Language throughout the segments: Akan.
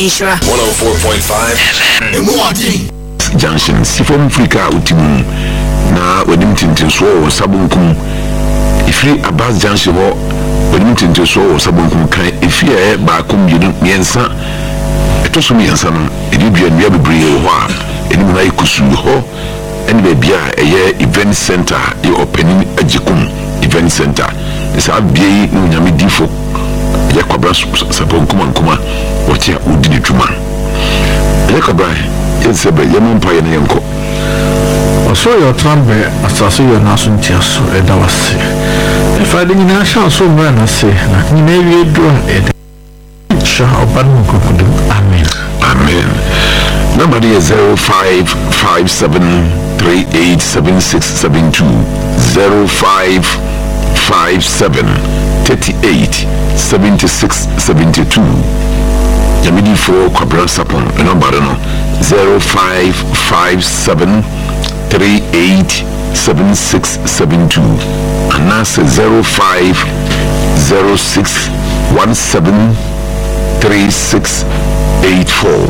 Insura 104.5 Junction Sifom Africa Utimu na wedim tintinso wo sabunkum ifri Abbas Junction ho wedim tintinso wo sabunkum kan ifie ba kom yinu miensa etoso miensa no edibia nua bebre ho a enim na ikusu ho eni be bia eye event center e opening ajikum event center isa bia no nyame difo ya kwabra sabunkum ankuma wotia udini dwuma ya kwabra yensebe yemumpa yene yenko so your trambe asase your nasun tiaso edawase if I didn't know so man I say na maybe do sha oban kokudu amen number is 0557387672 0557387672 Yamidi for Kwabra Sapon number no 0557387672 and that's 0506173684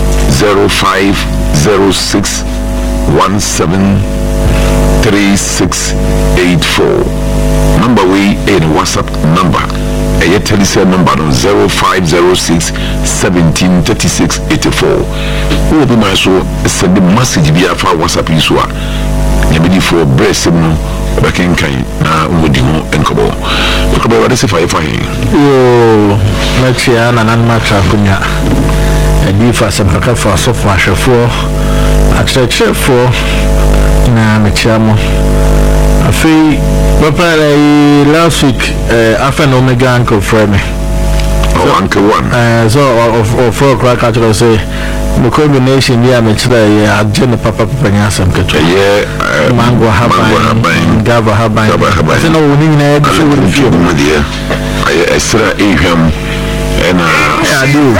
0506173684 number we in WhatsApp number a telephone number 0506173684 who will be my so send the message via WhatsApp isua yamidi for blessing no back in kind na umudi ho enkobo kobo what is fire yo matia na nan matra kunya edi fa sempaka fa so fa hwefo atrechefo na mechiamo afi papa last week after Omega uncle for me uncle one so of 4 o'clock I say the combination here me today agenda papa nyasam keto mango haban gava haban so no we need na so we feel I extra ehwam and I do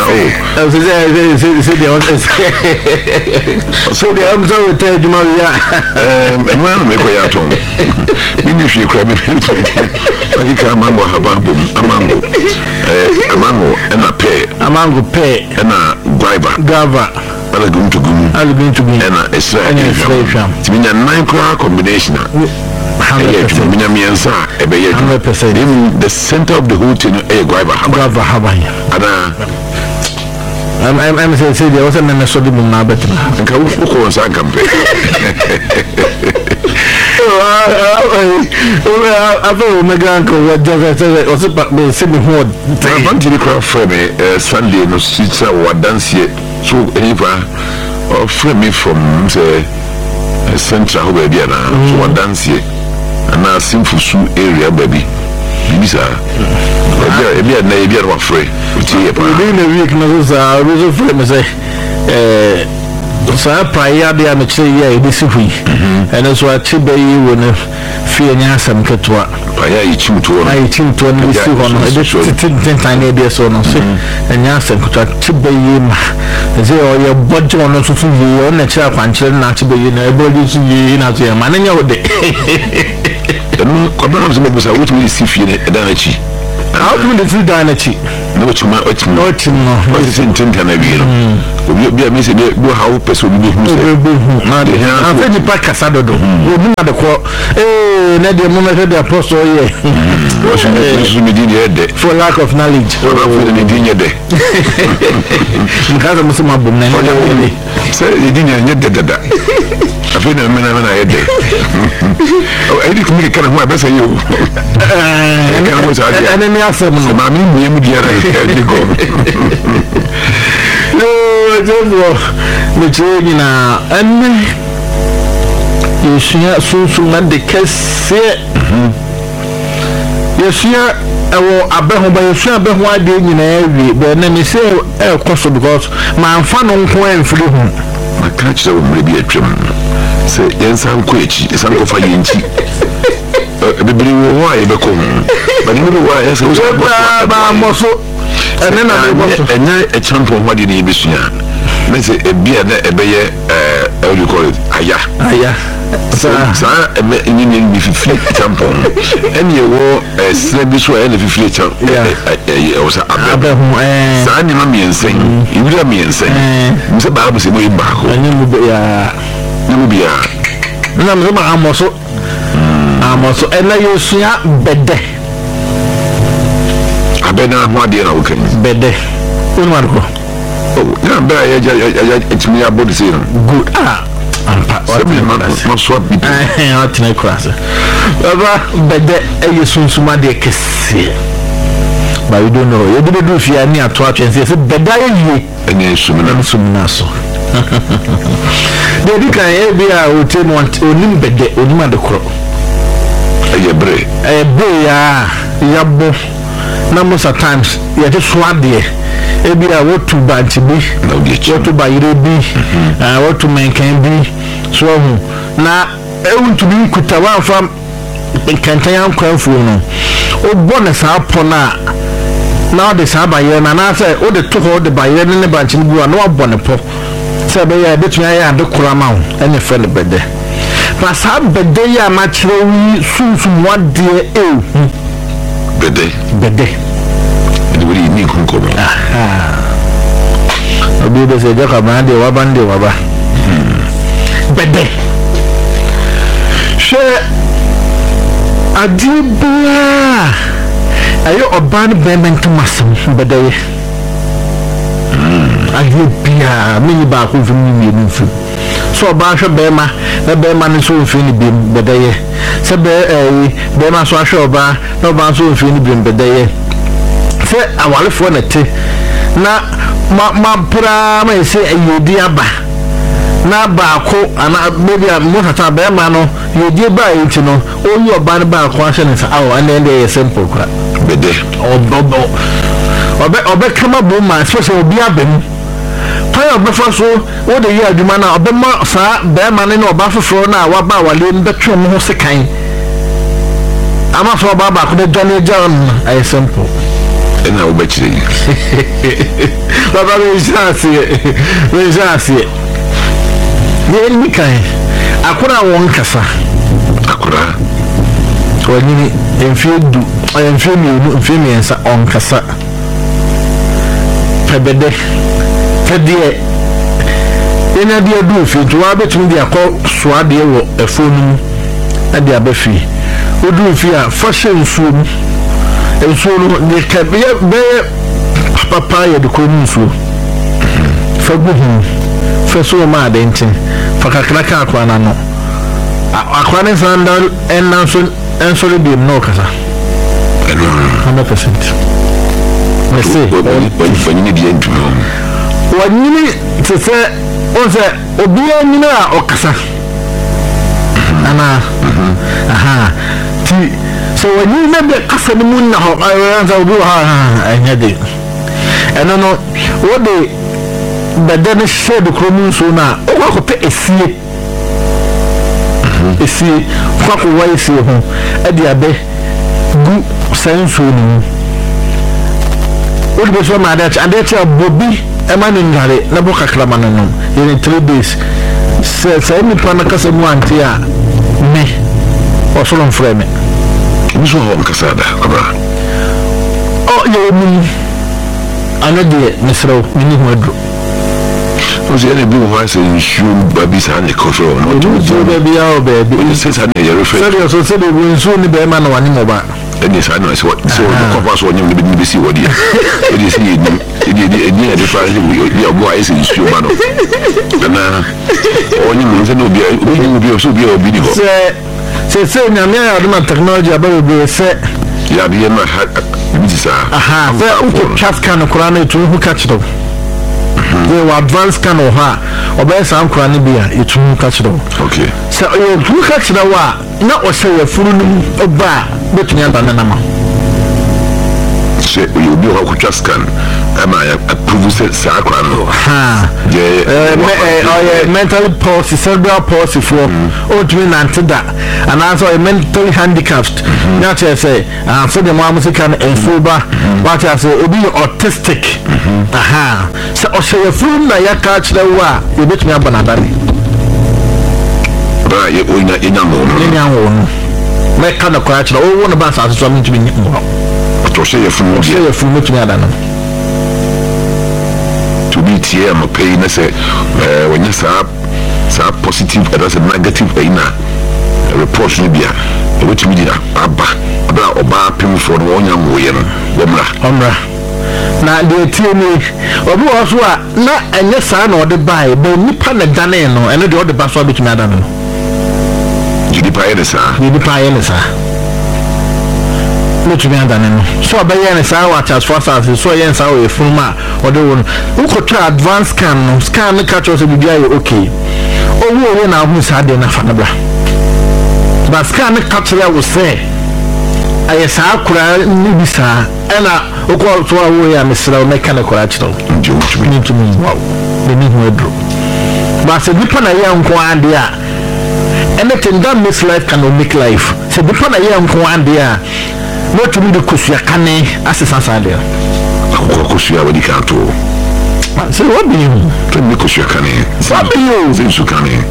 so the I'm so tell you well me ko ya ton mini fi kra me I can mango haban amango and a pear and a guava ala going to be and a it's been a 9 combination 100%. In the center of the whole thing, a guava haban. I'm saying there was a man so the mumma better. And can campaign. I've Omega uncle what does it send me home. I want to craft for me Sunday no streets or dance here. So anyway, or frame me from say central baby so what dance here. And now simple su area baby. Bisa. Ebi na ebi are afraid. Within a week no was afraid me say so prior there me say yeah this week. And that's why chibe you when fear nyasam ketwa. Prior you chimto no. I chimto no see hono. E dey 10 time dey so no say nyasam ketwa chibe you ma. Say oh your budget on so you on na chira kwanchire na chibe you na everybody so you na to ma na nya wo de. No, Kobana me say what we see fie Danachi. How do we see Danachi? No chuma no. What is intent na bi no. Obi me say do how person bi hu say. Na de ha fe ni pa kasa dodo. Obi na de ko na de moment the apostle here. What you me di de for lack of knowledge. For the di de. Nkaza musema bom na ni. Say di nye de. I feel na yede. Oh, I did come kind of my best you. And then me ask them. So mami me mu dia na go. No, just me change na and you see so man de kese. You see ewo abeho ba you see abeho ade nyina ewie but na me say e koso because man fa no nko enfiri hu. I catch the woman be a trim. Say yes I'm quechi is I'm for yinchi bibiri wo wa e be ko but you know why yes ba moso ene na be moso enya e champion what dey be sua me say e bia na e be ye how do you call it aya saa ni bi fifiri tampon ɛne ɛwɔ srɛ bi so ɛne fifiri tam ɛwɔ sa abɛ saa nneɛma mmiɛnsa ibira mmiɛnsa sɛ baabu sɛ mo yi baako ɛne mu bia na mo ma amoso ɛna yɛsua bɛdɛ abɛ na ho adeɛ na woka ni bɛdɛ wonu adko na bɛ ya etimi abodi sei no good no so bi atena class baba bɛdɛ ɛyɛ sunsuma de kɛse ba you don't know you do fia ni ato atwense sɛ bɛdɛ yɛ ɛne sumina so de kan bia hotel no onim bɛdɛ onim adekoro ɛyɛ bre ya yabo na most of times ya just swade bia wotu banti bi wotu bayire bi wotu menkan bi so hu na ewuntu bi kuta wanfa kantan yankwanfo no obɔ ne saa pɔna na ɔde saa bayire na na sɛ ɔde to hɔ de bayire ne banti bi wa na wabɔ ne pɔ sɛ be ya betumi ayɛ ade kora ma ho ɛne fɛ ne bɛdɛ pa saa bɛdɛ ya ma kyerɛ wi sunsum wadeɛ bɛdɛ ni wuri ni kunkomo obi be se jaka bande waba bɛdɛ hwɛ adibia ayo oban bement masam bɛdɛ adibia me ba ko vimi mi nfu so ba hwɛ bɛma na bɛma ne so mfi ni bim bɛdɛ sɛ bɛma so ahwɛ oba na oba so mfi ni bim bɛdɛ sɛ awalefo na te na ma pra ma ese ayodi aba na baako ana maybe mo tata be ma no yodi ba enti no oyi oba ne baako ahye ne sa awo ane ende simple kwa bede obe kama bo ma especially obi abem pa obe fa so wo de yi adwuma na obe ma sa be ma ne oba foforo na wa ba wale mbetwe mo ho sekan ama so oba baako de Johnny John ay simple ena obechire baba me jase ye ni kai akura won kasa akura wani enfie ensa on kasa pebede pedie ena dia du fi to abetumi dia kɔ soa de wɔ efonu ade abafi odu fi a fashion nsuo no ne kabe be papa ya de ko nsuo fa guhu fa so ma adentin fa kakra ka akwana no akwana sandal enso le bi no kasa 100% merci wani di entino wani tse oze obi onina okasa ana ti so wani na be kasa ni mun na ho ayanza obi anya de eno no wo de bɛdɛ ne hyɛ de kromu so na o ko pe esie kwa ko wa esie ho e de abe gu senso ni o de so ma da cha ade cha bobi e ma ne ngare na bo kakra ma no in 3 days se mi pa na kasa mu anti a me o so no mfrɛ me mi so ho kasa da abra o ye mi anade mesrɛw ni ho adro Ozi ene bi ho ase nsu babi sa ne kofro no to baby ya baby se sa ne yere fe serious so se de nsu ni be ma na wani mo ba ene sa no se so ko fa so nyum ne bi si wodi e si ni e fa ni obo ai se nsu ba no na oni mo se no bi so bi obi ni ho se na me ya do technology aba be se ya bi ma ha bi sa se o chat kan ko na to hu catch do they were advanced kind of ha obey some kran bia etu catch do okay so you do catch do wa na o say ya furu ni oba betunya banana ma se you do how to scan ama ya approve se akran ha mental palsy cerebral palsy for o to mean antida and also a mentally handicapped not say so the mom can enfoba what I say be autistic so o say ya furu na ya catch do wa you betunya banana abra ye oina enyango no me ka na kwa chira o wona ba asase so amintumi mo to she ye funu mutumi adana to be tie mo pay na say when you sa positive and that's a negative ina report no bia e wetumi di aba oba pem for no onya mo ye no omra na de tie ni obi wo so a na enye saa na ode bae ba nipa na dane no ene de ode ba so betumi adana no jidi pa ye sa betumi adana no so abaye ne saa wa charge for us so yen saa we fuma ode won ukotwa advance scan no catch us bibia ye okay owo na hu saa de na fa na bra ba scan no catch ya wo say aye saa kura ni bi saa ena okọ to awo ya mesra o meka na kura chiro ntumi wow de ni hu edro ba se bipa na ye nko ande a anything that makes life can make life se bipa na ye nko ande a no to be the kusua kane asesa de kusua wadi ka to se what be you to me kusua kane what be you zinsu kane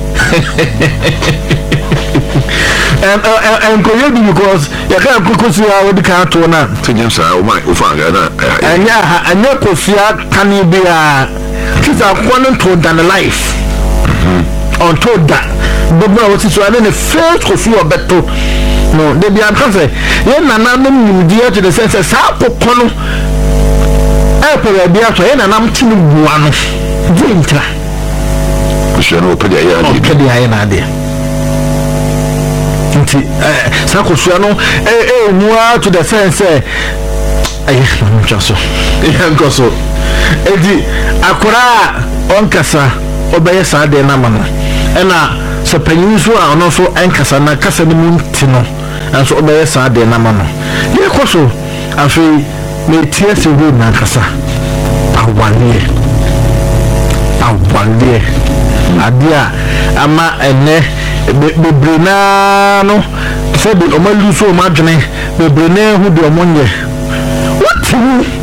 and because you can't kusua wadi ka to na to nyamsa o mai o fa ga na anya kusua kane be a kisa kwano to than life on to that but what is one the first kusua beto no they be because ye nana no dia to the sense sa pokono e pere bia to ye nana mtini bua no di ntra kusua no pede ya na de nti sa kusua no mua to the sense ayi no chaso ngoso edi akora onkasa obeye sa de na mana ena se panyin so a ono so enkasa na kasa ni munti no anso obeye sa de na mana ye koso afi me tie se ru na kasa awale adia ama ene bebrena no se bi omalu so omadwene bebrena hu de omonye what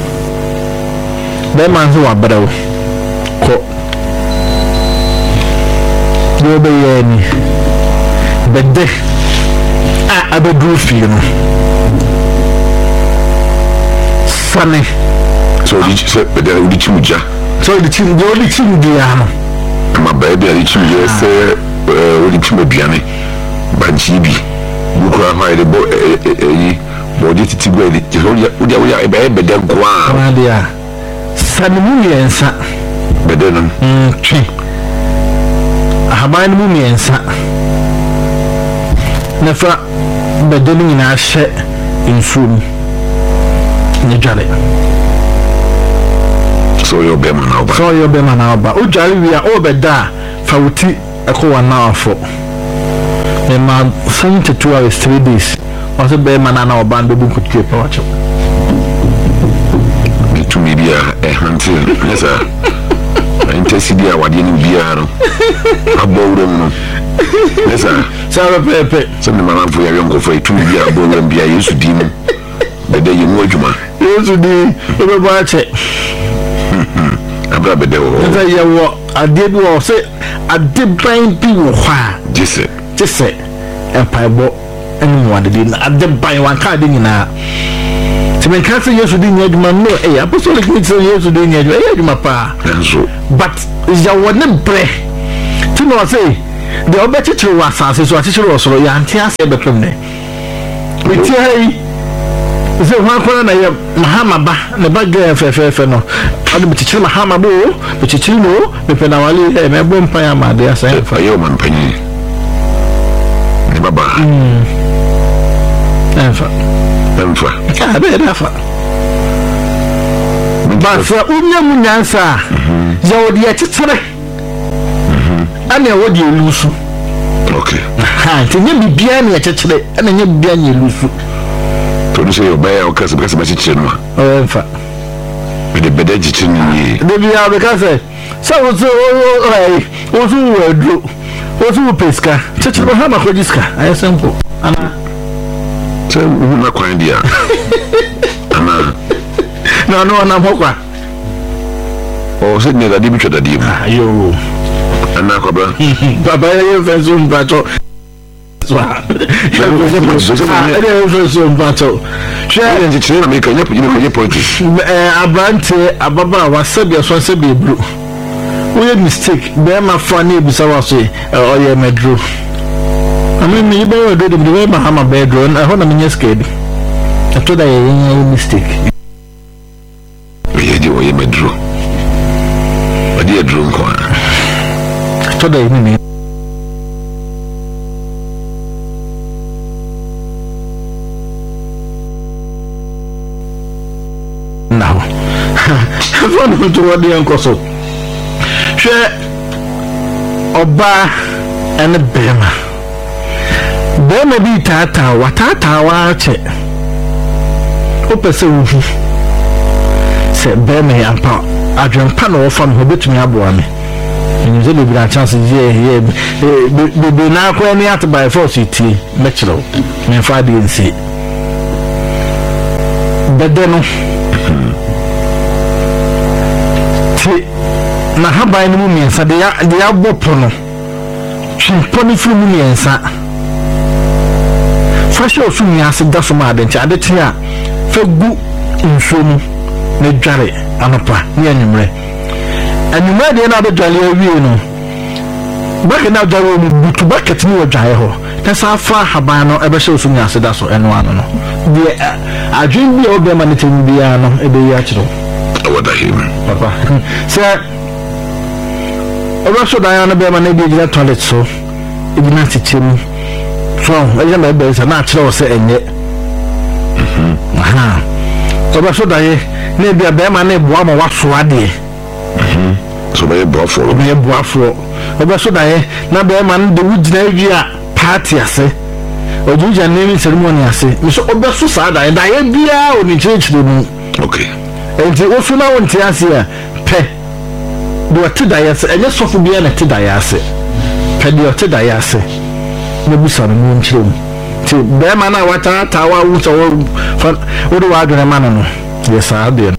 be man so abadawo ko dobe yani bedde abadru fi no sane so di se bedde udi chimuja so di chimuja no ma baby ali chimuja se udi chimubiane banchibi bukura ha ile bo yi body titigo ile udi ya bedde kwa dia sane mu yensa bedde no twi ahaban mu miensa nafa bedeli nyina hye insum ne jale so yo be man na oba o jale wi a o beda fawuti ekowa na afo e ma 72 hours 3 days o se be man na oba ndo bu kutwe pa wacho to me bia hunting yes sir intensity awade ni bia no abowrem no yes sir sabe pepe so me manafo ya yonko fo itu bia abowrem bia Yesu di mu bede ye mu adwuma Yesu di ebe ba che abra bede wo nza ye wo ade bi wo se ade ban bi wo kwa jese empaibo eni mu ade bi na ade ban wan ka ade nyina men cancer Yesu di nyaduma no apostolic ministry Yesu di nyaduma pa but ya wona bre ti no say the obechichiri wasase so achichiri osoro ya antia se bekem ne meti hai ze ho akora na ye mahama ba ne ba ga fefe no ade bechichiri mahama bo bechichiri no me pena wale me bom pa ya ma de asa fa yo man panyi ne baba Enfa. Be dafa. Ba fa unya munyansa. Ya wodi ya chitere. Ana wodi elusu. Okay. Ha, tinye bibia na ya chitere, ana nya bibia nya elusu. To do say obey o kase ma chitere no. Enfa. Be bede chitere ni. De bia be kase. Sa wo so wo so wedro. Wo so peska. Chitere ha ma ko diska. Ayi simple. Ana so na kwa ndia ana no na hokwa o se ne da di bi twada di yo ana kwa bra baba ye fenzo mbacho so a so mpato share and it's make a politics abrante ababa wasabia so sabia bro we mistake be ma fa na ebisa waso oye medro me be do the ma hama bedro na ho na me scared after that you mistake we dey oye medro odi edro nko after that you now fun to what the uncle so share oba and bema bi tata wa che o pese wuhu se bema ya pa adwempa na wo fam ho betumi aboa me nze le bra chance ye be na kwa ni at by force tie me chiro me fa de nsi bede no na haban mu miensa de ya bopo no twimpo ni firi mu miensa fashe osu miase da so ma adenche adete a fa gu nsuo mu na dware anopa ne anyumre de na do dware awie no baka na dware mu butu bucket ni wadwae ho tesa fa haban no ebe hye osu miase da so eno ano no de adwen bi obe ma ne temu bia no ebe ya kiro awada him papa so obaso da yana be ma na bi toilet so ebi na tichemu so eje na be sa na akire wo se enye aha obaso da ye na bi be ma na eboa ma waso ade so be boafo obaso da ye na be ma na de wugina wi a party ase ojuja naming ceremony ase so obaso sa da ye bia oni chechire mu okay enti osu na wonte ase a pe do atidayase enye sofu bia na tidayase pe de otidayase na busa no nchirem ti be ma na wata tawa wu so wo do adwene ma no yesa de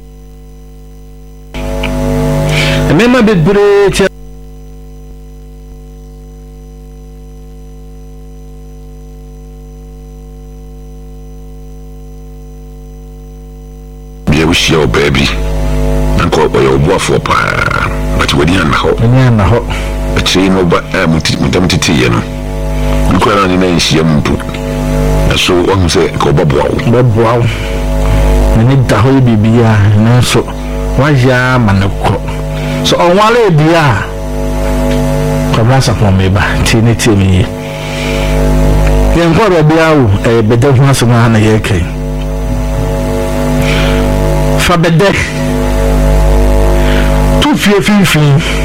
emema bebre ti bia wo shia o baby anko oyo boafo pa but we dey na ho achi no ba mutamtiti ye no nko na ni na nhia mpu so won se ko baboawo ni da ho bibia na so waja manako so onwale bia ko brasa ko meba tini timi ye nko ba bia wo bede ho aso na ye kai fa bede tu fifi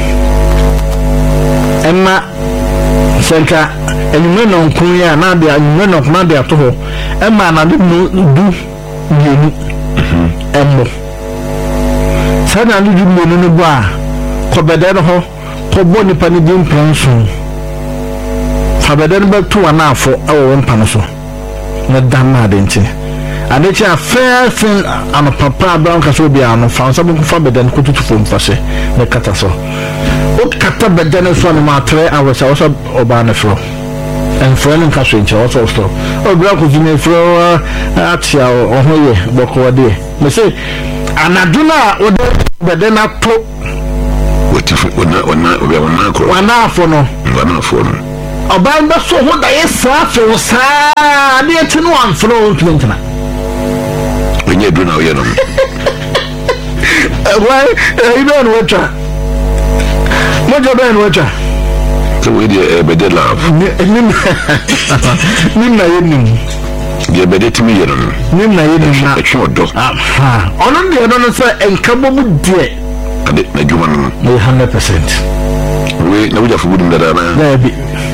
emma senka enyume no nkun ya na de enyume no kuma de ato ho emma na de du yenu emmo sana de du menu no ba ko bede no ho ko bo nipa ni dim pranso fa bede no ba tu na afo awo mpa no so na dan na de nti adechi a fair thing and papa brown kaso bia no fa so bu fa bede no kututu fo mfa se na kata so o kata bede no so na ma 3 hours a so oba na fro and friend kaso nche o so stop o bra ko fine fro atia o hoye boko de me say anaduna o de bede na to wotifu ona obi ona akro wana afo no oba mba so ho da yesa fe sa de tinu anfro ntwentina wenye do na o ye no why you don't watch mojo ben watch so we dey bede love nim na yenim ye bede timi ye no nim na yenim na chodo aha onon de no so enkabo mu de ade na juma no 100% we na wuja fugu dum dada na bi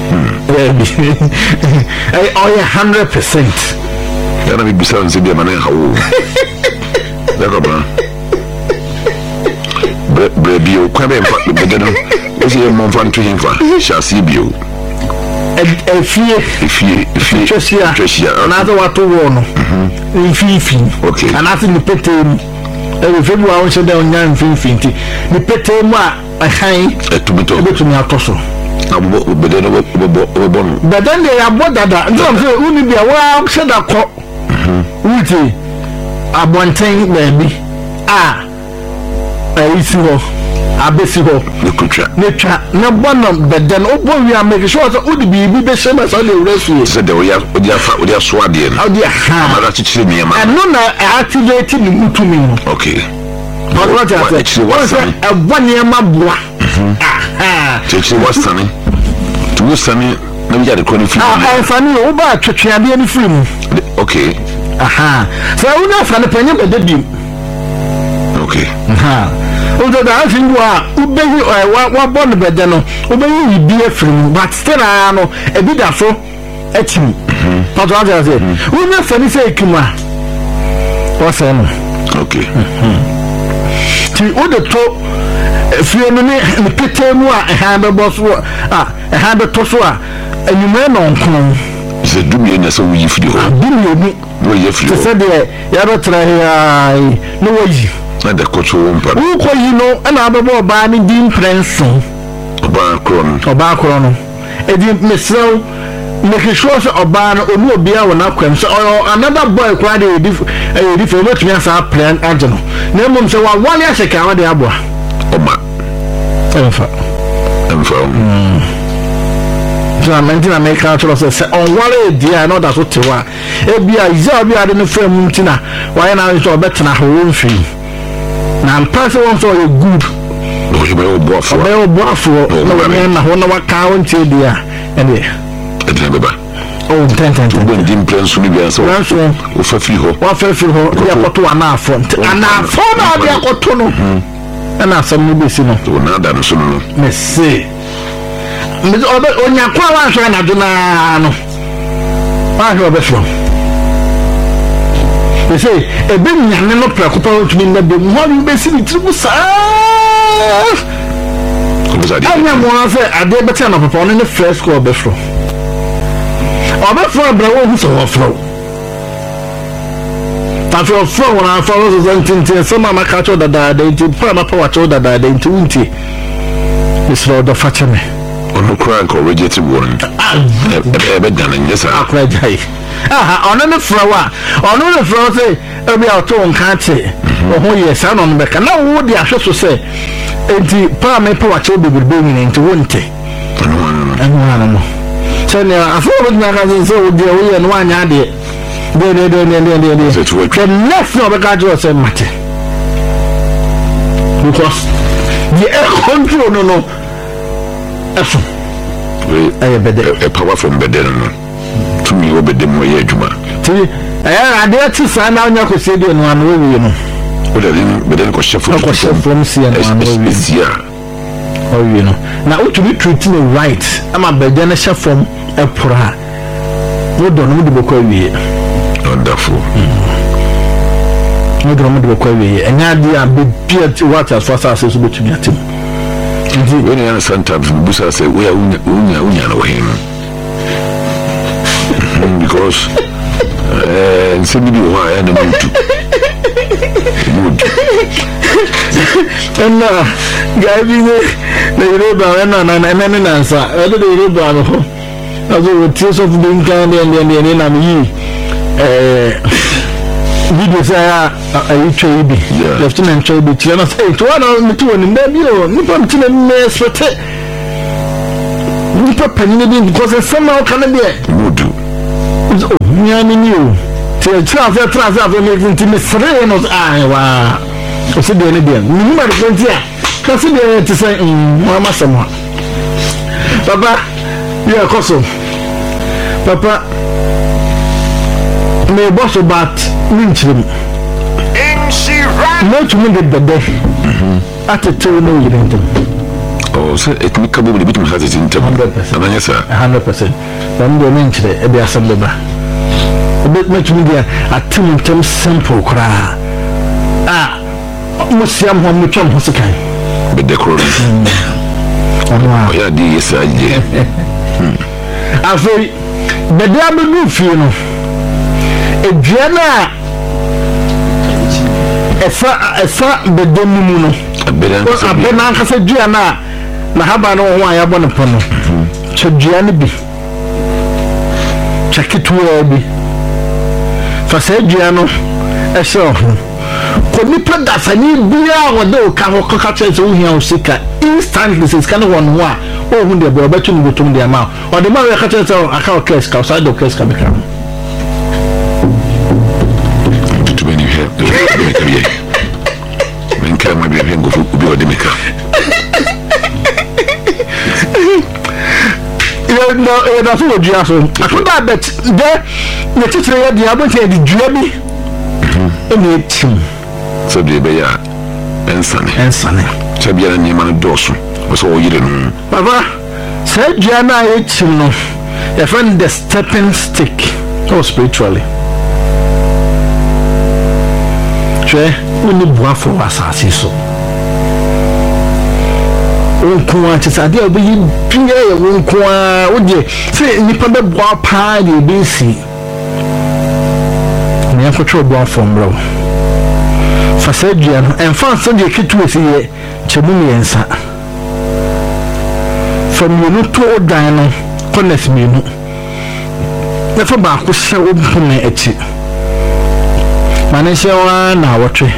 ay o 100% yana bi bisa nse bi amana hawo dakobra bio kwa be mfa bede no ese mo mfa nto himfa shasi bio efie chosia anazo watu wono mfifi okay anazo ni petem febu a won se da onya mfifi nti ni petem a ahan etubito betumi atoso abo beden obo no beden de abo dada ndo say uni bia wa sheda ko wuti abonten baabi isi ho abesi ho netwa na bono beden obo wi make sure so udi bibi be shema so le resu se de oya so ade no odi ha amara chichire mi ma eno na activate ni mutumi no okay what one ma boa chichire wasani to sani na bi jade koni film fani o ba twetwe ade ni film okay so una fani penye bededi okay odo da afindu a ubeyi wa bond bede no ubeyi bi afrim but still no ebi da so etim pato aja say una fani say ekima o say no okay ti odo to fie no ne pete mu a ha be boss ha be to so a enyume no nkon se dumie na so wi fidi ho dumie ni wo ye fidi ho se de ya do tra ya no wayi na de koto wompa wo ko yi no na abebo ba ni din prince oba kron edi mesrew make sure so oba no onu obia wo na kwam so another boy kwa de edi fe mo tumi asa plan ageno na mum se wa wale aseka wa de aboa oma enfa so mentina make out so on wale dia no da so tewa ebia iza bia de no fam ntina wa ya na so betena ho mfi na mpase won so you good no you be oboafo no na ho na waka won tie dia ene beba oh ten bon dim plan so ni bia so o fa fi ho ya koto anafo na dia koto no na asam ni besi no to na da no so no mese obe onya kwa wa so na do na no wa ho be so say ebe nyane no prakopa otumi na be mo ho be si ni tribu sa ko za di anya mo afa ade beta na papa no ne fresh ko be fro obe fro bra wo hu so wo fro ta fro na fro so zantin so mama ka cho dada de ti pa ma pa wa cho dada de ti unti isro do fateme ono kran ko rejected one ebe dan nyesa akra jai ono ne frowa ono ne frowa say ebi auto nka che oho yesa no be kana wo di ahweso say enti pa me pa wa cho bebebe ni enti wonte no chane afo wo na ka so wo di wo ye no anya de the next no be ka jo say mate because the control no eso aye bede power from bede no to me wo bede mo ye adwuma ti ade ti sa na onya ko se de no anu wi no o de bede ko chef from si no anu wi o wi no na o to be treating it right ama bede na chef from epora wo do no de boko wi wonderful wo do no de boko wi enya de a be pia what as fast as so betumi atim when you understand sometimes busa say we are unya no him because somebody who I am mood and guy be the Yoruba and answer other the Yoruba no also with tears of being kind and am video say ayi Chaibi Lieutenant Chaibi tiana say to one me to ni baby o ni pam tina me spete ni papa ni bi because somehow can be mood oh nyani ni o transfer me tin me sere no wa o se de ne de ni ma de plenty a ka se de to say mama sama papa ya koso papa me boss about minchim no to me the day at a two no you oh so it me kabo be bitum has it in 100% 100% then the minchre e be assemble ba a bit much media at tim simple kra musiam ho mutwam ho sekan be decor oh yeah di yes aje afei be dia be no fie no eduana efa bedomu no abena nkasa duana na haba no ho aya bɔ ne pono chadua ne bi chaketua bi fa sɛ dua no ɛhyɛ ho ko nipa dasani bia wode o ka ho ka kyerɛ sɛ ohia o sika instantly sɛ sika no wɔ no a o hu de bɔ bɛtu no botum de ama o de ma we ka kyerɛ sɛ aka o cash ka o side o cash ka beka to be here men ka ma bi hen go fu bi o de meka no that's what you ask akoda bet de ne titire ya de abonte de dua bi ene tim so de be ya ensane chabia ni man dosu so o yire no baba say dua na ye tim no e friend the stepping stick or spiritually che uni bua for asasi so onkoa tsade obi pinye ye onkoa odie se nipa be boa pa de be si me akotro boa from bro fa se dua no enfan so de kitu esi ye chemu miensa from you no to dan no connect me no na fa ba ko hye obune echi mane hye wa na wotwe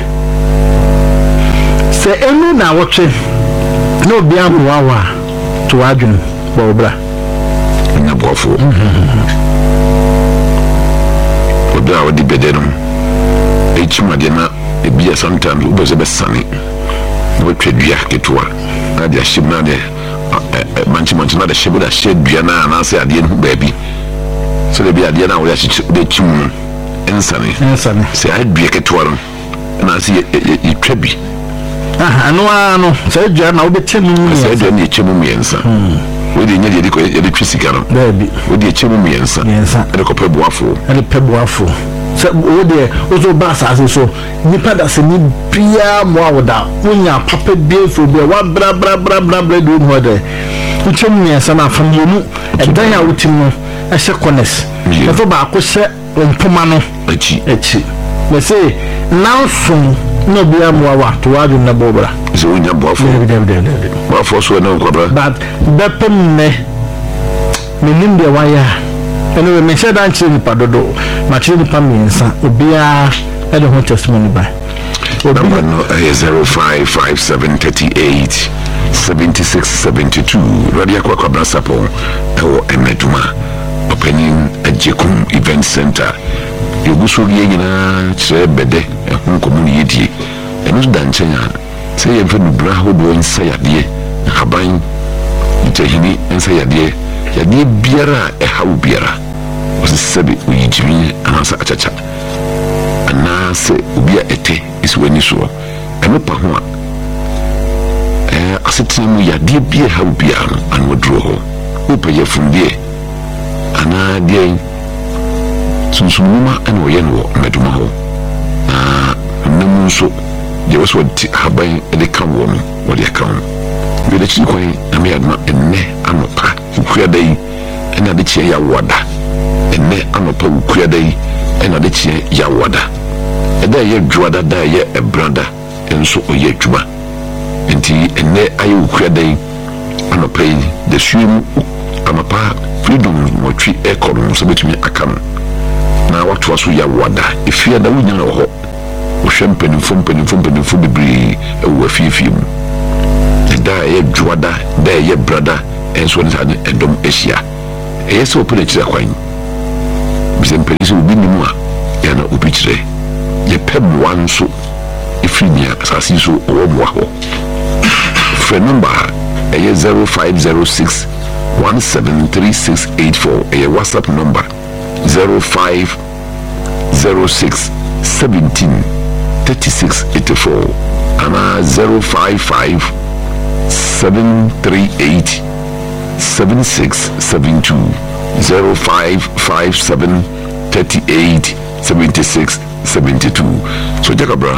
se enu na wotwe no bia mwawa to adwun bobra na bofo obra odi bedeno echimade na ebia sometimes ubeze besane no twedua ketua na dia shibna de manchi na de shibuda shedua na na se ade hu baabi so de bia ade na wo ya de chimu ensane se adua ketua na se yetwabi ano say dua na obetemu say dua na echemu miensa we de nyede ko de twisika no baby we de echemu miensa de ko peboafo say we de ozo basa so nipa da se ni bia mo awoda wonya papa bia fo bia wa bra do no de echemu miensa na famienu edan ya wotim no ehye connect e fo ba ko hye mpoma no echi me say now soon no bia mwawa to adu na bobra so nya bofo bofo so na nkobra but bepem me nimde waya anyway me said anchi ni padodo ma chi ni pamiensa obia e de ho testimony ba number no 0557387672 radio kwa brasapo ewo emeduma opening ajekum event center yogusuri nyina kire bede ehun komuni yedie eno danchenya se ye mfa nubra hodo nsa yade haban jehini nsa yade biara ehawo biara osebe oyijimi anasa achacha anase obia ete iswani so eno pa ho asetemu yade bia hawo biara anwodro ho upaye fundie ana die sunsumuma ana oye no meduma ho namu so je waso haban de kan wo no wo de kan we de chi kwan na aduma enne anopa ukua dai ena de chi ya woda enne anopa ukua dai ena de chi ya woda eda ye dwada da ye ebrada enso oye adwuma enti enne aye ukua dai anopa de suemu amapa freedom mo twi ekono so betumi akam na watu aso ya woda efia da wunya no ho wo bibiri ewo afifie mu da ye dwada da ye brada enso ne sane edom asia eyese opele kire kwan bisempeli so bi nimu a ya na obi kire ye pem wanso efinia asasi so owo mo ho phone number 0506 173684 WhatsApp number 0506 17 3684 and 055 738 7672 0557 38 76 72. So Jacobra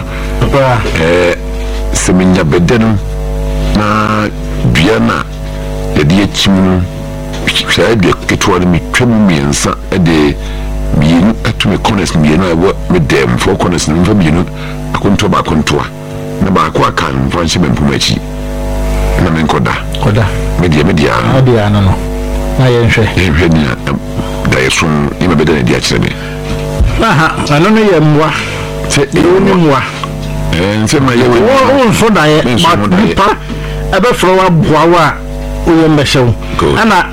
seminya bedeno na biana yedi echimu hwɛ de ketwa no metwam miensa de mienu atume corners mienu awo medem for corners no mienu akonto ba kontoa na ba ko akan franchi mempuma chi na menkoda koda media no na yenhwe ni da yeso ni mabeda na dia kire me ano no ye mwa se ni mwa nse ma ye wo so da ye ma nipa ebe fro wa boawa o ye mbehyew ana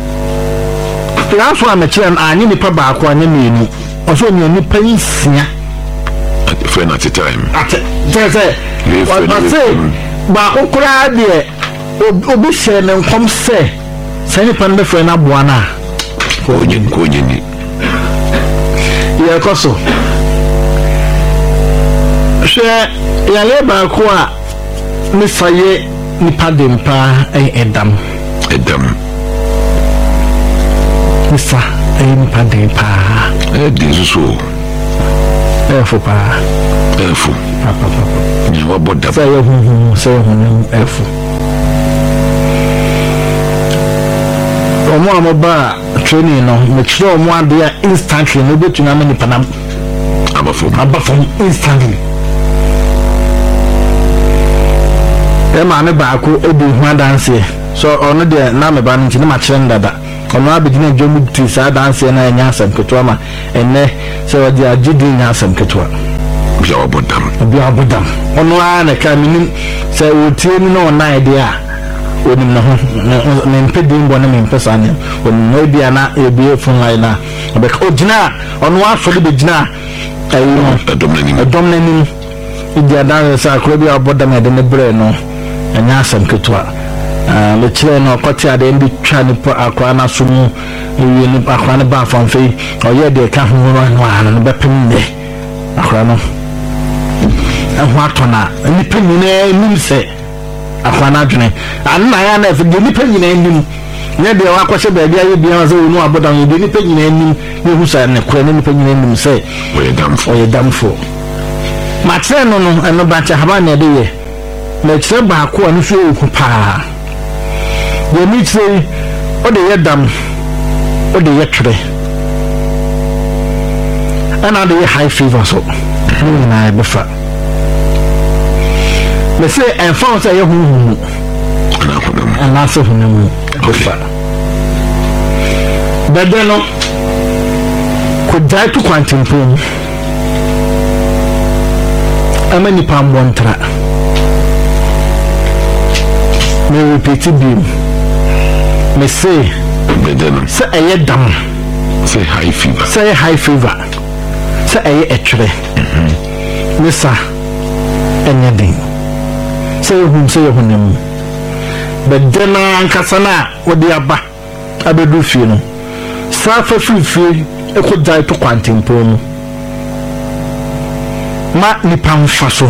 laso amekire anyi nipa ba ko anya menu oso ni nipa yisia friend at a time say what say ba okura de obi hye ne nkom se sani pan be friend aboa na ko nyini ye koso hwe ya leba ko a misaye nipa dempa edam misa nipa dempa desuso efo pa ni wa boda say hu efo omo amoba training no me kire omo ade instantly no betuna me nipa na abafom instantly ma me ba ko ebi hu dance so ono de na me ba nti na ma kire ndada ono abegina dwomu ti sa dance na nya asem ketwa ma enne so wadi agidi nya asem ketwa bi abodam ono a na ka minim se wotie ni no na ide a onim na ho me mpedi mbo na me mpesa ne ono bia na ebi fun line na be ko gina ono aso de begina ayi adom na nim idi adan sa akro bi abodam de ne bre no anya asem ketwa le chile no kwati ade ndi twa ni akwa na so mu wi ni akwa na ba fam fe oye de ka ho no no be pem ne akwa no ehwa atona ni pem ne nim se akwa na dwene anna ya na fe ni pem ne nim ne de wa kwose ba bia ye bia so no abodan de ni pem ne nim ne hu sa ne kura ne pem ne nim se oye damfo ma tse no no eno ba cha haba ne de ye le tse ba ko anu so oku pa ye mi tse o de ye dam o de ye twere ana de ye high fever so ni na e befa me say en fa say ye hu ana so hu mu befa bebe no ko dai to kwantimpo amani pa mbontra me repeat it me say say aye dam say high fever say aye etwere me sa enyedin say hunem bedena ankasana wodi aba abedu fie no sa fa fie ekodai to kwantempo no ma nipa mfaso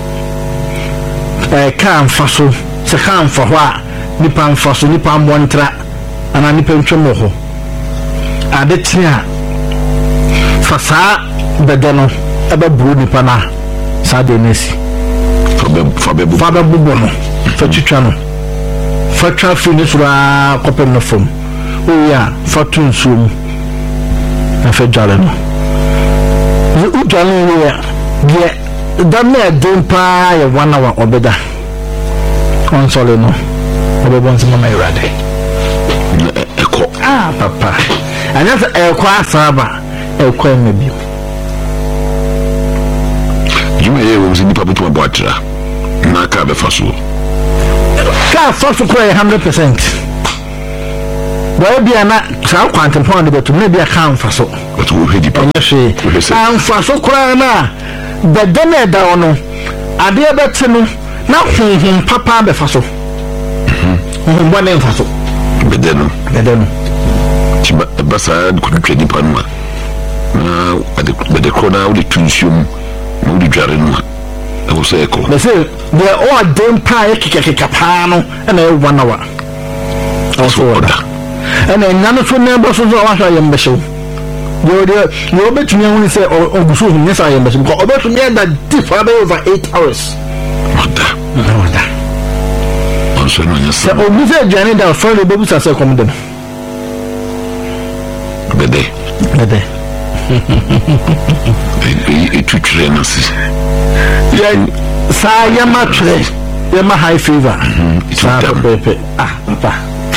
ka mfaso se ka mfa ho a nipa mfaso nipa mbontra ana nipa ntwemo ho ade tia fasa bedeno ebe buru nipa na sa de nesi fa bebu no fa twitwa no fa twa fi ni sura kopem no fom o ya fa tunsum na fa jale no u jale no ya ge damna dempa ya wana wa obeda console no obebon se mama irade eko papa anya se eko asaba eko emebi juma ye wo nipa butu aboatra na ka be faso ka faso ko 100% boy bia na sa kwantempo de betu na bia ka mfaso but wo hedi pa mfaso kura na bedene da ono ade beti no na honhom papa be faso bone mfaso bedeno tiba basa ko twedi pa no na ade krona wo de tunsium na wo de dware no e wo se ko be say the all dem pa ekekeka pa no na e wana wa also order ena nyano so na bo so wa hwa yem be hyew yo betumi hu say oguso hu nesa yem be hyew ko obetumi da different over 8 hours order so no nyasa so oguso jani da for the baby say come dem bede e tutre na si ya sa ya matre yɛma high fever saa pɛpɛpɛ papa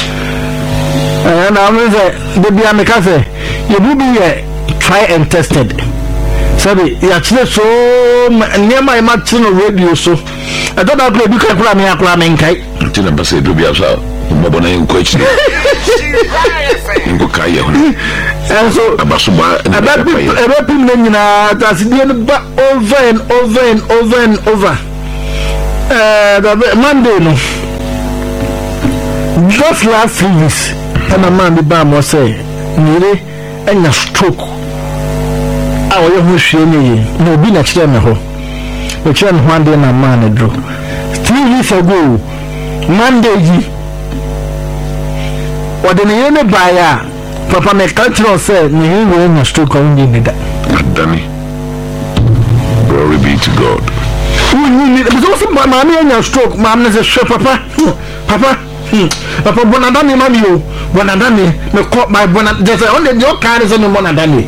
na ɔmo sɛ de bia meka sɛ yɛbu bi yɛ try and tested sabi yɛakyerɛ so nneɛma yɛma kyerɛ no radio so ɛtɔ da kora bi ka kora me akora menkae nti na basa do bia sa mbɔbɔ na yɛnkɔ akyire nkɔ kae yɛ ho ɛnso abaso ba ɛbɛpim no nyinaa tasedie no ba over and over and over and over Monday no just last 3 weeks ɛna man bi baa mɔ sɛ nyere ɛnya stroke a ɔyɛ ho hwie ne yie na obi na kyerɛ me hɔ ɔkyerɛ me ho adeɛ na maa no duro 3 weeks ago Monday yi ɔde ne yere ne baeɛ a papa meka kyerɛ sɛ ne yere wɔ nya stroke a wonye ne da adane glory be to God because maame anya stroke maame ne sɛ papa bonadane ma mi o bonadane me call my bonadane just on the your car is on bonadane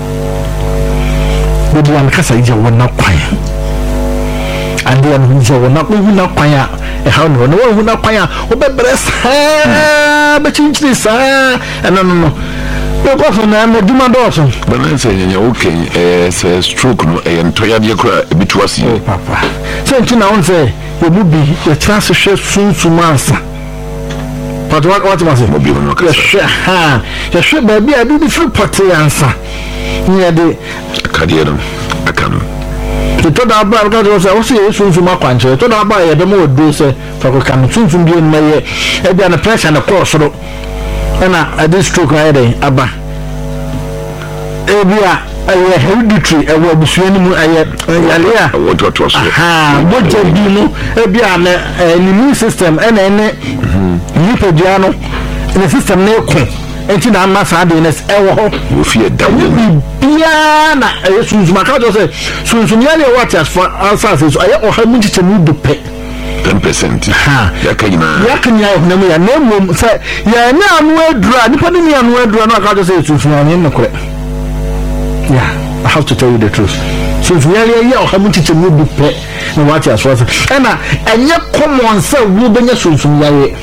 bodu an kasa ije wona kwan and then ije wona kwan a how no wona kwan a obebre saa be chinchiri saa no because na me duma dɔɔso bana sɛ nyanya okay sɛ stroke no ntoya de kora ebitu ase papa sɛ nti na on sɛ obu bi the chance hwɛ sunsun ansa but what was it obi no kasa ya hwɛ baabi a bi free pot ansa nya de kadeɛ no akam to da ba ka do sɛ wo sɛ sunsun akwankyɛ to da ba yɛ dɛm wo do sɛ fa ko kan sunsun bi no yɛ e bia na pressure na cross ro ana a stroke na yɛde aba ebia ayɛ hereditary ɛwɔ abusuani mu ayɛ yale a wɔtɔtɔ so bɔgya bi no ebia na immune system ɛna ɛne nipadua no ne system na ɛko enti na ama saa de ne ɛwɔ hɔ ofie da bia na ɛyɛ sunsun aka do sɛ sunsun yale what as for answers so ɛyɛ ɔha mu kyekyɛ mu do pɛ 10% yakanya na mu ya na mum sɛ ya na anu adura nipa ni anu adura na aka just say sunsun ani ne kore yeah I have to tell you the truth sunsun ya o ha mu chiche mu bi pe na what as was na enye common say wo benya sunsun ya ye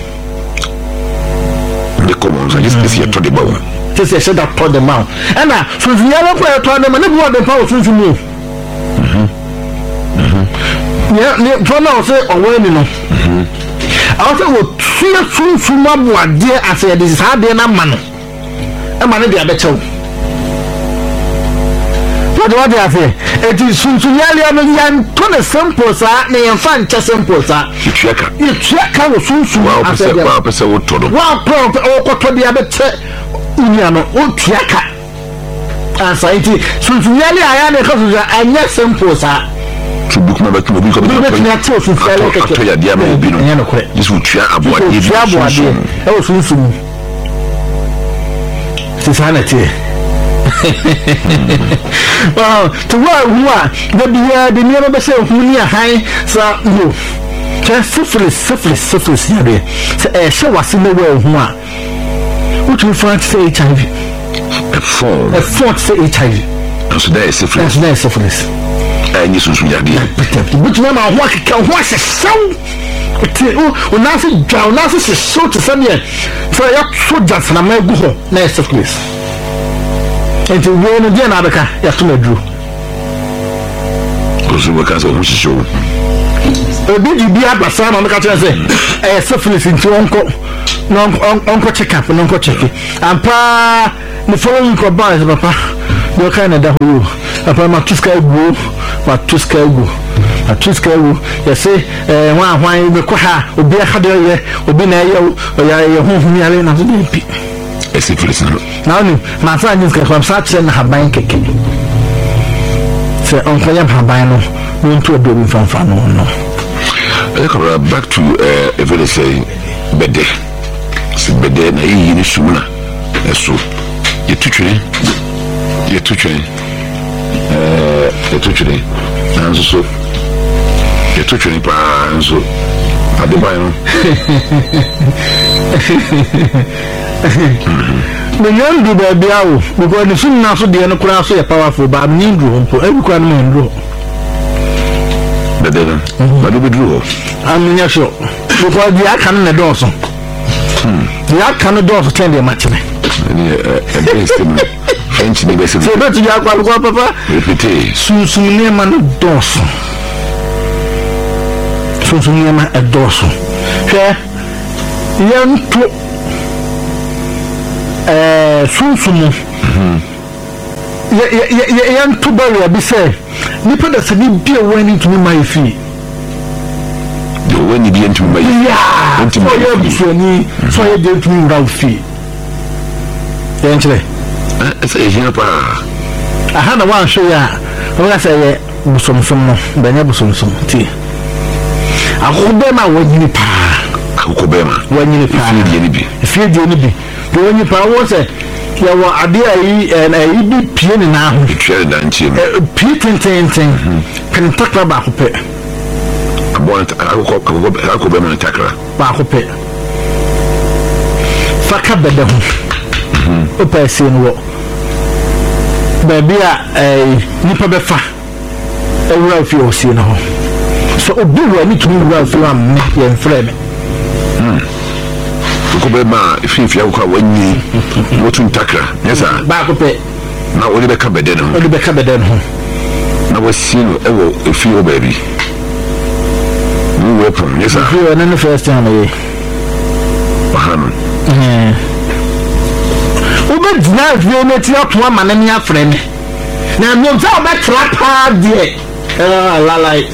the common say this year to the bow this year should have told them out na sunsun ya ko ya to them na bi wo dem pa sunsun mu ne fona o say owo ni no I say wo tue sunsun ma boade ase de sa de na ma no e ma ne de abechew what they say it is sunsun ya no yan to ne simple sa ne yan fa nche simple sa icheka wo sunsun ase de wa pese wo to do wa pro o ko to de abeche unia no o tuaka asa iti sunsun ya ne ka sunsun anya simple sa book na back mobi ko be to ya dia ma obi no this will try aboade bi e wo sunsun sisanati wow to wa the bia de never be say hu ni ahan sa no just syphilis ya de say she wase na wa hu a what you find say HIV a form say HIV so there is syphilis any sunsun ya de but na ma ho akeka ho asesaw o na se dwa o na se so to say so ya so just na ma gu ho na syphilis enti wo no dia na abeka ya to madru ko so waka so mushisho obi di bia basa na meka kire say syphilis nti onko check up no onko check ampa the following ko ba papa do kind of da ho papa ma tuska egu ya say hwan be ko ha obi akade ye obi na ye ho yale na so bi syphilis now ni ma fa nyi ska sa kire na haban keke se onko ya haban no nto do bi fanfa no back to a very say bede na yi ni sumuna eso ye tutwe nanso so ye tutwe pa nso adebayo me nyandu ba biawo because the sun na so de no kura so ye powerful ba me ndu mpo e kwa no me ndu bede na ba do bedru I'm not sure. Because the I can't endorse. The I can't endorse 10 day match. French university. So that's your papa. Repeat. Soon man endorse. Soon man endorse. Here, young to soon. Young to bury a say. Nipa da sabi be away to my fee. When you be into my so you did to me round fee. Eventually, I say, I had a one show ya. I say, some Benabusum tea. I hope Bema when you pa. Kobema, when you pa. If you didn't be, when you pa was a there were a dear and a big piano now. Peating, Pentakla Bahope. I want Akobema and Takra. Bahope. Faka bedam. Opa sin wo. Baby a nipa befa. Ewura fi o sin ho. So obi wo ni tumi wura fi am me yen frame. Akobema if you kwa wanyi wotun Takra. Yes sir. Bahope. Na oni be ka beden ho. Oni be ka beden ho. Na wasino ewo efi o baby. Weapon, yes, sir. You are the first time. Uber drive you met up to one man and your friend. Now, no doubt that trap hard, dear. Like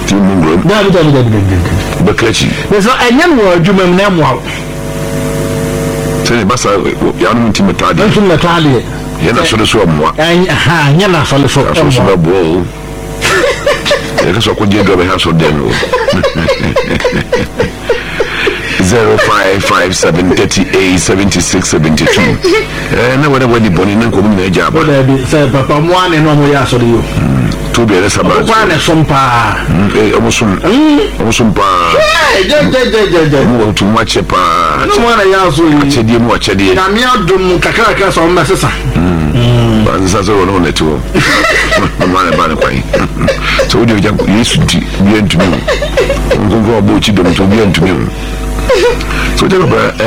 there's a young word you may name well. Say, Bassa, young intimate, you're not so more. And you're not so That's what could you do a house of them? 0557387672. And whatever the bonnie and community job. Say, Papa, one and one way I saw you. To be a sabbath. One and some pa. Almost pa. Too much a pa. No one I asked you. Said you watch it. I'm here doing Kakakas on my sister. But that's all on it too. So you used to be into me. Go about you don't to be into me. So to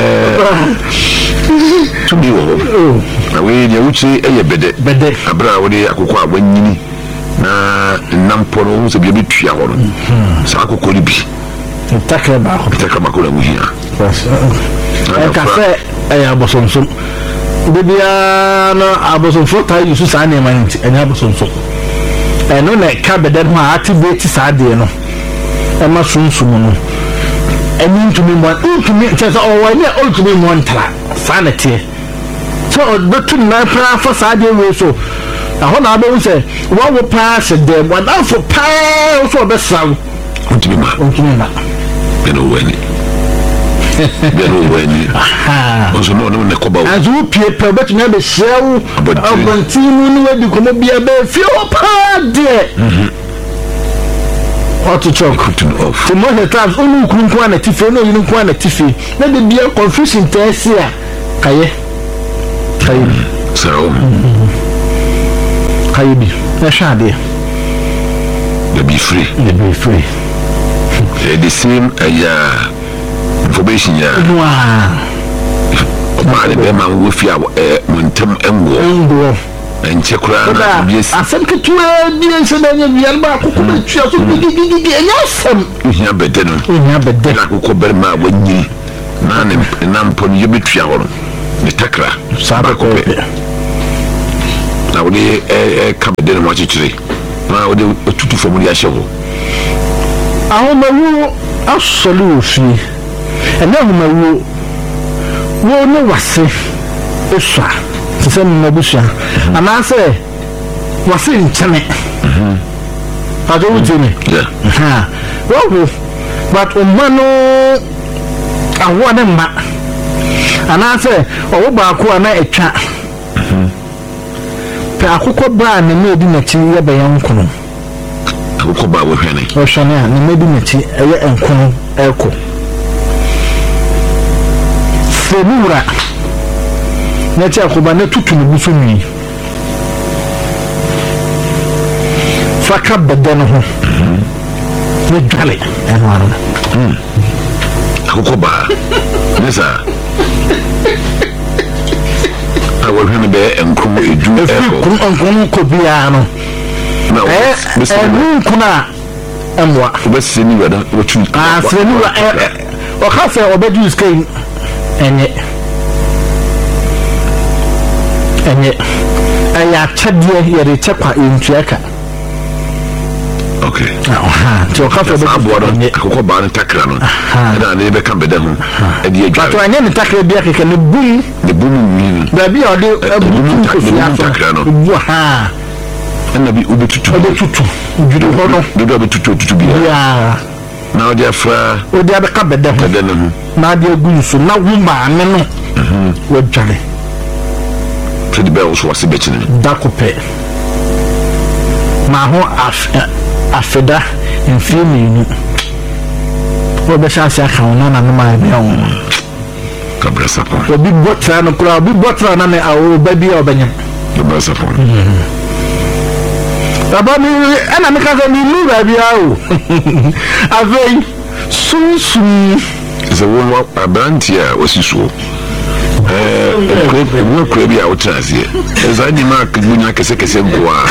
me, away the Uchi a bed, a brow, a when you na Namporo was a bit trial. Sako could be. Takabakula here. Cafe, I was on some. Baby, I was on 4 times to sign him and I was on so. And no like cabin that my activate Sadia no. And my soon soon. And into me one to me says, oh, I never to me one sanity. So, but to my prayer for Sadia way so. I want to say, what will pass it there? What out for power for the sound? To me, you know when. Also, no, as you people, but never show about Bantino, where you come be a bear, feel apart there. What to talk to for more times, only quantity, no, you don't quantity. Let it be a confusing test here. So, Kayibi, a shady. They be free. They be free. The same, information ya man be man wo fi montem enwo enchekura na biesi asem ketua bi ense na nya biar ba akoko na tua so gigigigi enya asem nya bede no nya bede na akoko ber ma wanyi na ne na mpon ye betua ho ne takra saba ko na wode ka bede no ma chichire na wode otutu fomuli ahye ho ahomawu absolutely and then wo no wase eswa se mo busua ana say wase nchene ado wutini ha wo but umano awo ne ma ana say owo ba ko ana etwa pe akoko ba na me di na chi ye be yankono akoko ba wo hwene o hwene na me di na chi eye enkono eko Femura Natia Kubana tutu ni busumi Faka bedeno dwale ɛno ano akokɔ baa nesa awɔhwɛ no bɛyɛ nkrom edu nkrom kɔ biara no ɛnu nkuna ɛmoa wobɛsɛ ni wada wɔtu sɛ ni wa ɔka sɛ ɔbɛgye sika yi ɛnyɛ ɛyɛ akyɛdeɛ yɛde kyɛ kwa ntua ka okay nti ɔka sɛ ɔbɛgye akokɔ baa no takra no ɛna ne bɛka bɛda ho ɛde adware bato ɛnyɛ ne takra bi akeka ne bum nwin baabi a ɔde abutu nkosua takra no bu ha ɛna bi wobɛtutu dwiri hɔ no dodo abɛtutu bi na ɔde afra ɔde abɛka bɛda ho na ade agu nso na wo maame no wadware sɛ de bɛɛ wo so wase bɛkyene dako pɛ ma ho afeda mfie mmienu wɔbɛhyɛ ase aka wo na nanom a ɛbɛɛ wo kabra sapɔ obi bɔtra no koraa obi bɔtra na ne awoba bi a ɔbɛnyam kabra sapɔ baba mi ɛna meka sɛ mennu baabi a o afei sunsum sɛ wo aberanteɛ a wasi soɔ kura bi a wotena aseɛ ɛsaa nneɛma akagbonya kɛsɛkɛsɛ nko a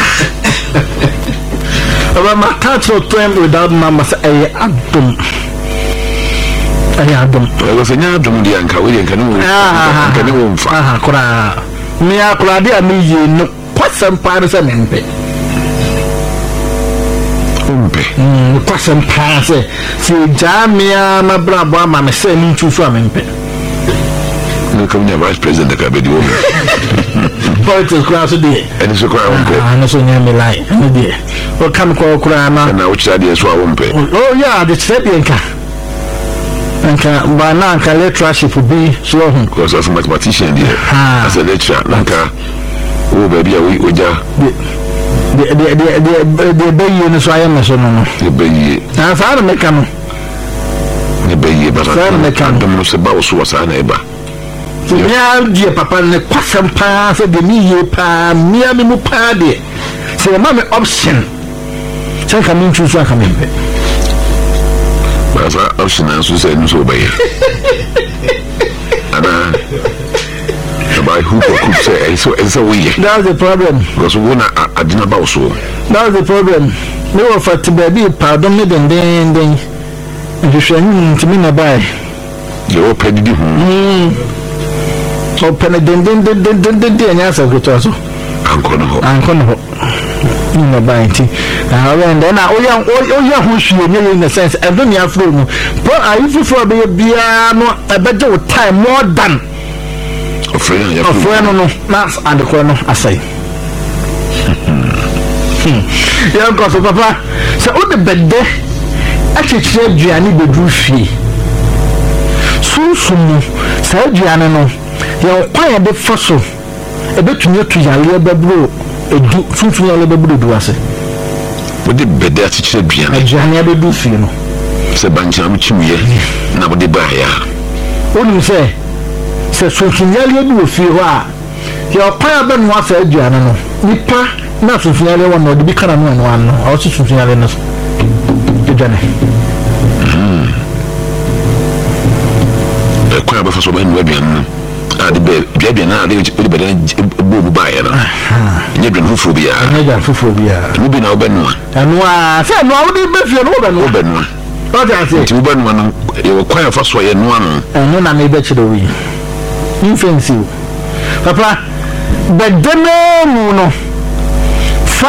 baba maka kyerɛ time without mama sɛ ɛyɛ adom sɛ nyɛ adom deɛ anka wodeɛ nka ne wo mfa koraa mea korade a meyie no kwasɛm paa no sɛ mempɛ kwasɛm paa sɛ ɛgyaa mea mabrabɔ ama me sɛ ne ntwu so a mempɛ nka vice president ka bɛdi wɔ mu politics koraa so deɛ ɛne so koraa wompɛ ɛne so nyɛ me lai ɛne deɛ wɔka me kɔɔ koraa na ɛna wokyerɛ deɛ so a wompɛ yɛ ade kyerɛ deɛ nka ba na anka lectureship bi so ho because as a mathematician deɛ as a lecturer na nka wo baabi a wogya de bɛyie no so ayɛ me so no bɛyie saa ne meka no ne bɛyie adom no sɛ ba wo so wɔ saa na ɛba mea deɛ papa ne kwasɛm paa sɛ deɛ meyie paa mea me mu paa deɛ sɛ yɛma me option sɛ nka mentwu so anka mempɛ basa option nso sɛ ɛno sɛ wobɛyɛ anaa by hoop or coop say it's a way. That's the problem. Because we na adina ba so. That's the problem. Me wo fat baby pardon me den. You should to me na buy. You open di hu. Open den anya go to so. Anko no. Na buy ti. Na when na oya ho hwie nye in the sense every me afro no. But I if for be bia no ebeje wo time more than no that's and the corner aside. Yeah, because papa so all the bed actually Gianni bedru fie sunsun say Gianni no you kwaya de foso e betumi to yale babro edu sunsun yale babro du ase wo de bed actually Gianni bedru fie no se bancham chimye na wo de ba ya onu say se sunsunyale bi wo fie ho a ye opan ba no afa aduane no nipa na sunsunyale won no de bi kana no ano a o sunsunyale no aduane kwa ba fa so ba no aduane a de be na de be bo ba ya na nye dwen foforo bia no bi na wo ba no anu a se no wo de be fie no wo ba no o ta se ti wo ba no no ye kwa fa so ye no ano enu na me be chiro wi infensive papa bedene mu no